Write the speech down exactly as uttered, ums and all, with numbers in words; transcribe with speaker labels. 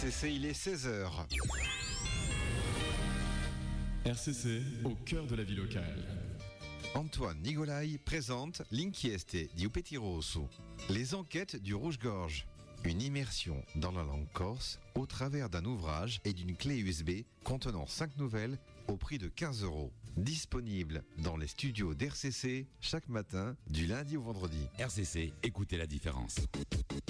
Speaker 1: C C, il est seize heures.
Speaker 2: R C C, au cœur de la vie locale.
Speaker 1: Antoine Nigolai présente L'inchieste di Upeti Rosso, les enquêtes du Rouge-Gorge. Une immersion dans la langue corse au travers d'un ouvrage et d'une clé U S B contenant cinq nouvelles au prix de quinze euros. Disponible dans les studios d'R C C chaque matin du lundi au vendredi.
Speaker 3: R C C, écoutez la différence.